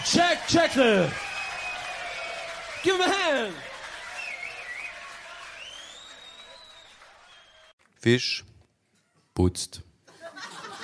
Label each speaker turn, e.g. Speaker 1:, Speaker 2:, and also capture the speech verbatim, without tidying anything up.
Speaker 1: Check, check it. Give him a hand.
Speaker 2: Fisch putzt